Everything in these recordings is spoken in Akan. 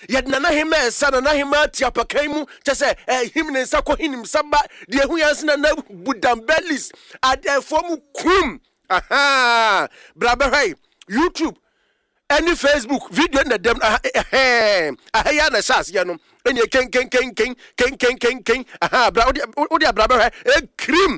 yet nana him son and hima tiapakaimu just say him and sako him samba the huyas na budam bellies at the form kum aha brabe YouTube any Facebook video na dem ahaya na sas yanom eni ken aha bra odi brabe cream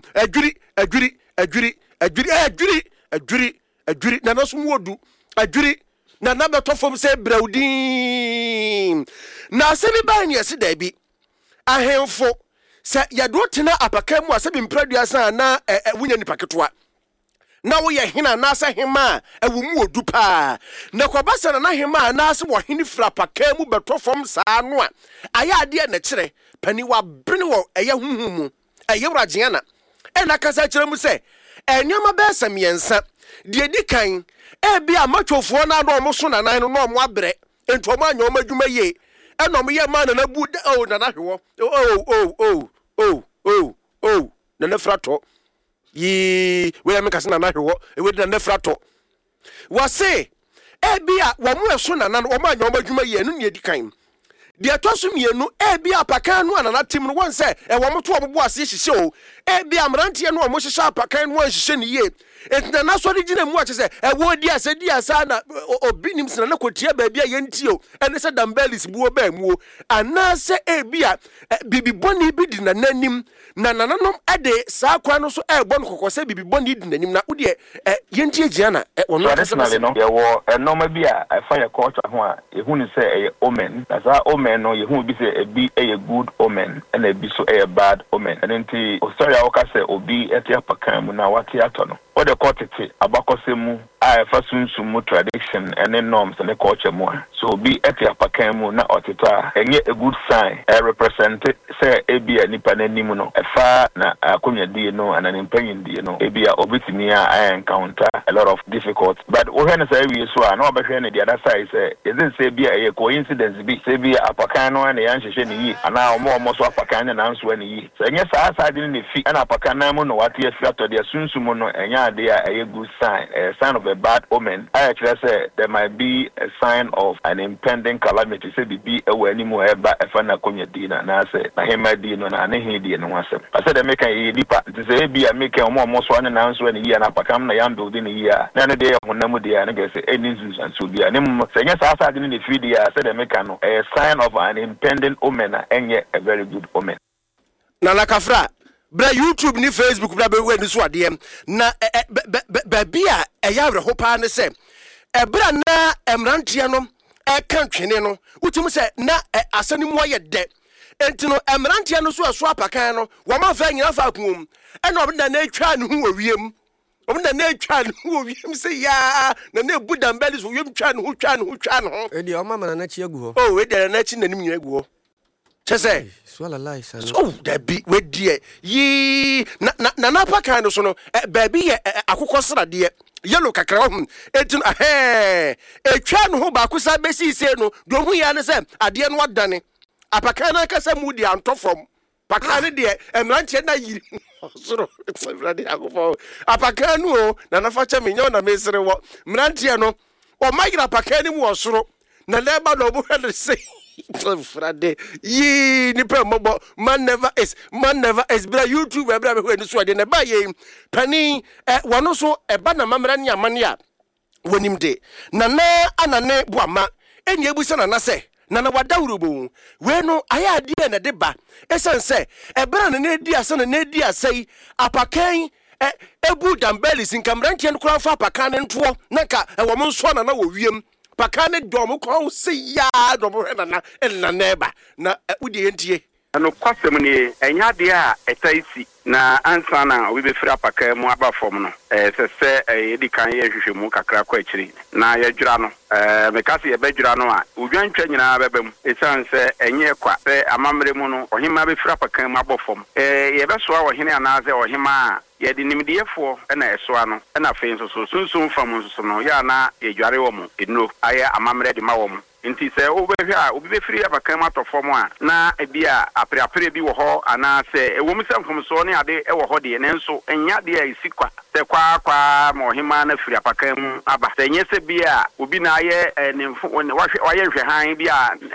adwiri na no so wodu adwiri na na beto fom se braudin na se bi ban yesi da bi ahemfo se yado tena apakamu ase bi mpradua san na wunya ni paketoa na wo ye hena na asa hema ewumu odu pa na kwabasa na hema na ase wo hene fra pakamu beto fom saa no a aya ade na kire pani wa bene wo eye huhumu eye wragiana na kasa kire mu se enyoma be samiensa de dikan bi amatwofo na do mo so na nan no mo abre ento mo anyo madwuma ye eno mo ye ma na bu na na hwo na na frato yi we am kase na na hwo e we na na frato wase bi a wo mo so na nan wo ma anyo madwuma ye no ne dikan de atoso mienu bi apakan no anana tim no won se wo mo to obobo ase hihye o bi amrantie no mo hihye apakan no hihye ne ye entina na so de gina mu a se wo di asa na obinim sina na kotia ba bia yentio ene se dambelis buo ba mu ana se bi a bibi boni bi di na nanim na nananom ade saa kwa no so bo no kokose bibi boni di nanim na wo de yentie giana wono traditionally no ye wo enoma bi a fire culture ho a ehu ni se eye omen na za omen no ye hu bi se ebi eye good omen and ebi so eye bad omen and enti o sorry awoka se obi etia pakan mu na wati ato no what the court tete abakosemu a fasunsumu tradition and norms and the culture mu so be etia pakan mu na otita enye a good sign represent say ebi anipa na nimu no efa na akonya die no and an impenyin die no ebi a obitimi a encounter a lot of difficult but we when say we so na obehwe na the other side say isn't say be a coincidence be say be apakan no na yan hwehwe ne yi ana omo so apakan na nso ne yi so enye saa side ne fi ana apakan na mu no wati afi ato de sunsumu no enya ade a good sign, a sign of a bad omen. I actually say there might be a sign of an impending calamity. Say be away anymore about a fan of Dina, and I say, I hear my Dino, and I hear Dino. I said, I make a deeper to say, be a make a almost one announcement a year, and I become a young building a year. None a day when Namudia, and I guess any and so be a name. Saying, yes, I said in the 3 years, I said, I make a sign of an impending omen, and yet a very good omen. Nanakafra. Bra YouTube ni Facebook bra be we ni so ade na ba bia eyawre hopa ne se bra na emrantie no kan twene no utim se na asani mu aye de enti no emrantie no so aso apakan no wo ma fa nyina fa kum na obda na atwa ne hu owiem obda na atwa ne hu owiem se ya na na budam belis wo yem twa ne hu e di o ma na chi agu ho oh we de na chi nanim nyina agu ho chese swala lies oh that be we die yi na pakan no so no baby ye akokosra de yellow kakra ho etin etwa no ho ba kusa besi se no do hu ya ne se ade no wadane apakan na kasa mu di antofom pakan de emranche na yiri soro frade akofo apakan no na fa cha menyo na mesere wo mranche no o magira pakan mu osoro na leba no bo hwe se Friday, ye nipa mobo man never is bra YouTube bra we ni so de na ba ye pani wono so eba na mamra ne amane a wonim de na anane boama eni ebusa na se na wadawrubo we no aya ade na de ba esan se ebra na edi ase na edi asai apakan ebu dambelis nkamrantie no kura fa apakan nto na ka wo mo nso na wo wiem pakane dom ko se ya dom na na neba na udi entie no kwasem ni enya de a etaisi na ansa na we be fira pakan mu aba fom no se edi kan ye hwehwemu kakra kwa akiri na ye dwura no mekase ye bedwura no a odwantwa nyina bebem esan se enye kwa se amamre mu no ohima be fira pakan mu aba fom ye be so a ohine anaze ohima ye di nimdiefo na eso ano na fe so sunsun fam so no ya na ye dware wo mu eno aye amamre de ma wo mu nti se obehwa obi be firi abakan matofom a na ebia apre bi wo ho ana se ewom semfom so ne ade e wo ho de ne nso enya de a isikwa se kwa mohima na firi abakan aba se nye se bia obi na aye ne wahwe nhwe han bia